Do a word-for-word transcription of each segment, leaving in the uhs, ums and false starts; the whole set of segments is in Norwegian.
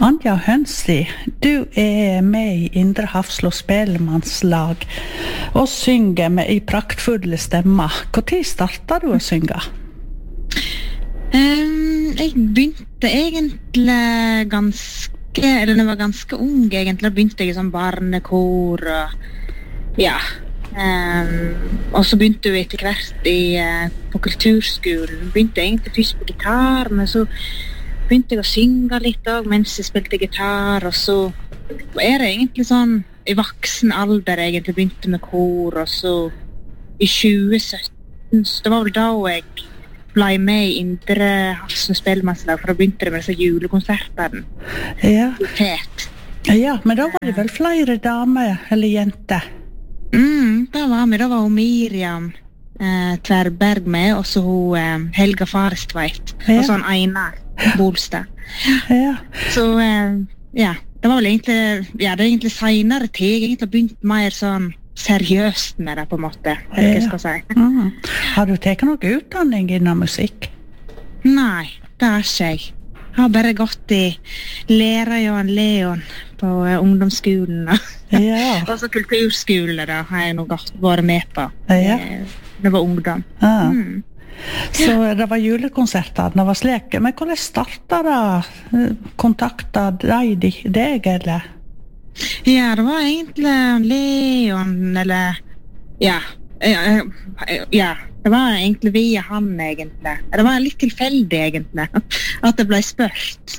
Anja Hønsli, du er med i Indre Hafslo Spellemannslag og synger med i praktfulle stemmer. Hvor tid startet du å synge? Um, jeg begynte egentlig ganske, eller jeg var ganske ung egentlig, da begynte jeg i sånn barnekor og ja. Um, og så begynte jeg etter hvert i, uh, på kulturskolen. Begynte egentlig først på gitar, men så begynte jeg å synge litt også, mens jeg spilte gitar, og så er det egentlig sånn i voksen alder egentlig begynte med kor, og så i tjue sytten, så det var vel da jeg ble med i Indre Hafslo Spellemannslag, for da begynte det med disse julekonsertene. Ja. Fet. Ja, men da var det vel flere damer eller jenter? Mm, da var vi, da var hun Miriam eh, Tverberg med, og så hun eh, Helga Farestveit, ja. Og sånn Einar Bolstad. Ja. Så eh, ja, det var vel egentlig, ja, det er egentlig senere tid, jeg egentlig har begynt mer sånn seriøst med det på en måte, det ja. Jeg skal si. Mm. Har du tatt noe utdanning innen musikk? Nei, det har ikke jeg. Jeg har bare gått i lærer Jan Leon på uh, ungdomsskolen og, ja. og så kulturskole da, har jeg nå gått, vært med på. Ja. Det var ungdom. Ja. Mm. Så det var julekonserter, det var slik. Men hvordan startet det? Kontaktet de deg, eller? Ja, det var egentlig Leon, eller ja, ja, ja, det var egentlig via han egentlig. Det var litt tilfeldig egentlig, at det ble spørt.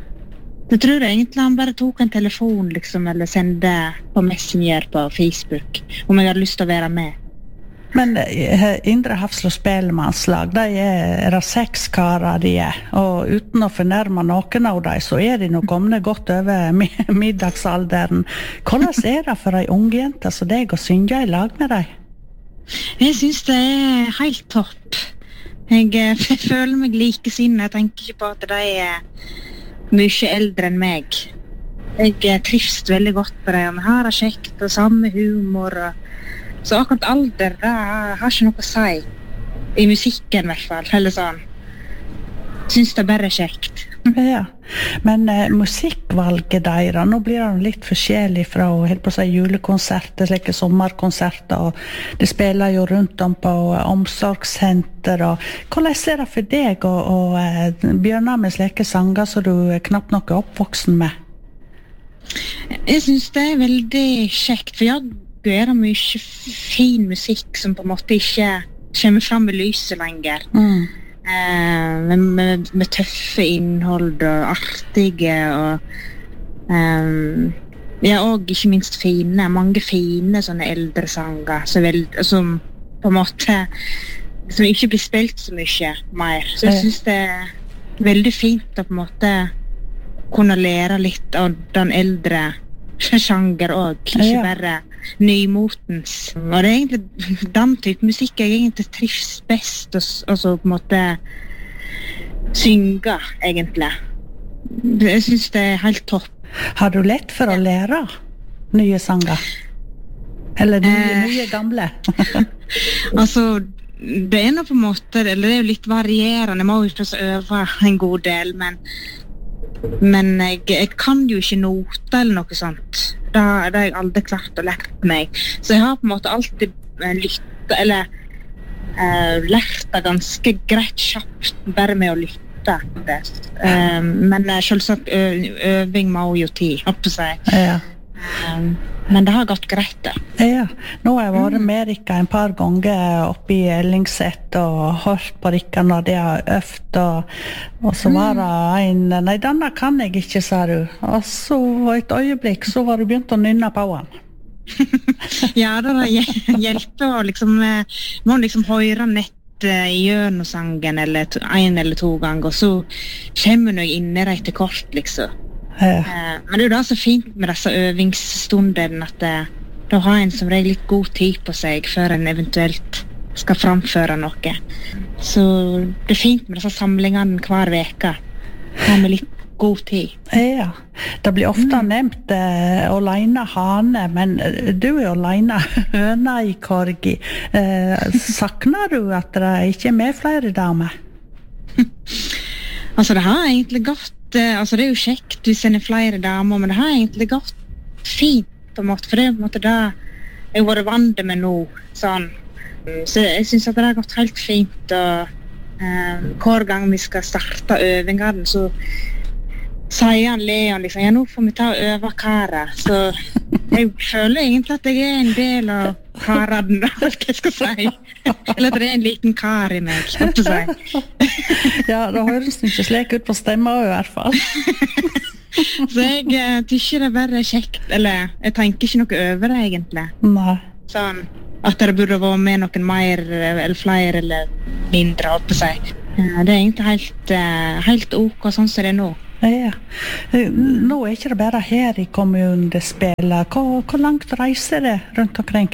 Jeg tror egentlig han bare tok en telefon liksom, eller sendte på Messenger på Facebook, om jeg hadde lyst til å være med. Men Indre Hafslo Spellemannslag, de er, er det seks karer de er, og uten å fornærme noen av dem, så er de nå kommet godt over middagsalderen. Hvordan er det for en ung jente som deg å synge i lag med deg? Jeg synes det er helt topp. Jeg, jeg føler meg likesinnet, jeg tenker ikke på at de er mye eldre enn meg. Jeg trives veldig godt på det, og vi har det kjekt og samme humor, og så akkurat alder, det har ikke noe å si. I musikken i hvert fall, eller sånn. Synes det bare er kjekt. Ja, men uh, musikkvalget deres, nå blir det litt forskjellig fra helt på å si julekonserter, slike sommerkonserter, og det spiller jo rundt om på uh, omsorgssenter, og hvordan er det for deg å, å uh, begynne med slike sanger som du er knapt nok oppvoksen med? Jeg synes det er veldig kjekt, for jeg er det mye fin musikk som på en måte ikke kommer frem i lyset lenger. Mm. Eh, med, med, med tøffe innhold og artige og um, ja, og ikke minst fine, mange fine sånne eldre sanger som, veld, som på en måte som ikke blir spilt så mye mer. Så jeg synes det er veldig fint å på en måte kunne lære litt av den eldre sjanger også, ikke ja. Bare nymotens. Og det er egentlig den type musikk jeg egentlig trives best og, og så på en måte synge, egentlig. Jeg synes det er helt topp. Har du lett for å lære nye sanger? Eller nye, eh, nye gamle? Altså, det er noe på en måte, eller det er jo litt varierende. Jeg må jo ikke øve en god del, men men jeg, jeg kan jo ikke note eller noe sånt. Det, det har jeg aldri klart å lært meg. Så jeg har på en måte alltid lyttet, eller uh, lært det ganske greit kjapt, bare med å lytte. Uh, men selvsagt ø, øving må jo tid, oppe seg. Ja. Um, men det har gått greit da. Ja, nå har jeg vært med Rikka en par ganger oppe i Ellingset og hørt på Rikka når de har øft, og, og så var det en, nei, denne kan jeg ikke, sa du. Og så et øyeblikk, så var du begynt å nynne på han. Ja, det hjelper å liksom, må liksom høre nett i gjørnosangen eller to, en eller to ganger, og så kommer du inn i det etter kort, liksom. Ja. Men det er jo da så fint med disse øvingsstundene at det, da har en som regel litt god tid på seg før en eventuelt skal framføre noe. Så det er fint med disse samlingene hver veke. Ha med litt god tid. Ja, det blir ofte mm. nevnt uh, Olaina Hane, men du er Olaina Høna i Korgi. Uh, sakner du at det ikke er med flere damer? Altså, det har egentlig gått, eh, altså det er jo kjekt hvis en er flere damer, men det har egentlig gått fint på en måte, for det er på en måte det jeg har vært vant med nå, sånn. Så jeg synes at det har gått helt fint, og eh, hver gang vi skal starte øvingene, så sier han Leon liksom, ja, nå får vi ta og øve karer, så jeg føler egentlig at jeg er en del av karen, da, hva jeg skal si. Eller at det er en liten kar i meg, skal jeg si. Ja, det høres ikke slik ut på stemmer i hvert fall. Så jeg uh, tykker det er bare kjekt, eller jeg tenker ikke noe over det egentlig. Nei. Sånn, at det burde være med noen mer, eller flere, eller mindre, holdt på å si. Uh, det er egentlig helt, uh, helt ok, sånn som det er nå. Ja. Nå er ikke det bare her i kommunen det spiller. Hvor, hvor langt reiser det rundt omkring?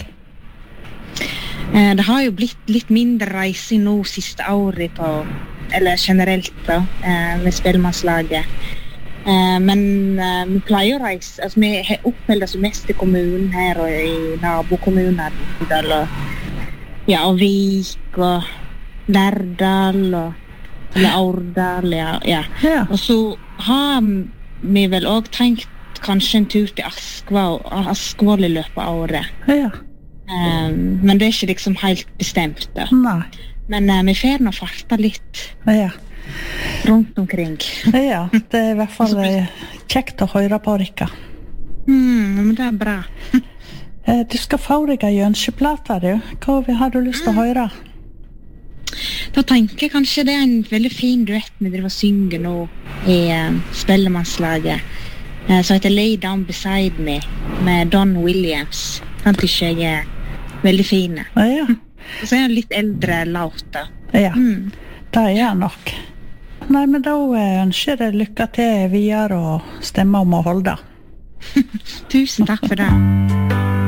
Uh, det har jo blitt litt mindre reising nå siste året på, eller generelt da, uh, med spillmannslaget. Uh, men uh, vi pleier å reise, altså vi oppholder oss mest i kommunen her og i nabokommuner, og, ja, og Vik og Lærdal og eller Aurdal, ja, ja. Ja. Og så har vi vel også tenkt kanskje en tur til Askvoll, Askvoll i løpet av året. Ja. Um, men det er ikke liksom helt bestemt da. Nei. Men uh, vi får nå farta litt. Ja. Rundt omkring. Ja, det er i hvert fall kjekt å høre på, Rikka. Mm, men det er bra. Du skal få deg en jønskeplate, du. Hva har du lyst til å høre? Da tenker jeg kanskje det er en veldig fin duett vi driver og synger nå i uh, Spellemannslaget. Uh, som heter Lay Down Beside Me med Don Williams. Den tykker jeg er veldig fine. Ja. Og så er han litt eldre låt da. Ja, mm. det er han nok. Nei, men da ønsker jeg lykke til videre og stemme om å holde. Tusen takk for det.